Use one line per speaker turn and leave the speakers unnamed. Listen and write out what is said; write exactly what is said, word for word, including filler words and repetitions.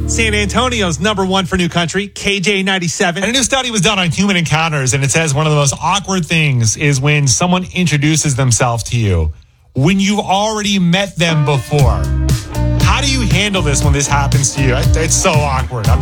San Antonio's number one for new country, K J ninety-seven.
And a new study was done on human encounters, and it says one of the most awkward things is when someone introduces themselves to you when you've already met them before. How do you handle this when this happens to you? It's so awkward. I'm